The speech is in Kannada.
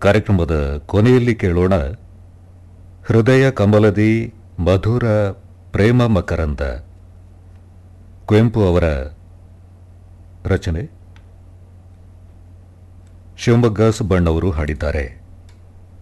ಕಾರ್ಯಕ್ರಮದ ಕೊನೆಯಲ್ಲಿ ಕೇಳೋಣ ಹೃದಯ ಕಮಲದಿ ಮಧುರ ಪ್ರೇಮ ಮಕರಂದ, ಕುವೆಂಪು ಅವರ ರಚನೆ. ಶಿವಮೊಗ್ಗ ಸುಬ್ಬಣ್ಣವರು ಹಾಡಿದ್ದಾರೆ.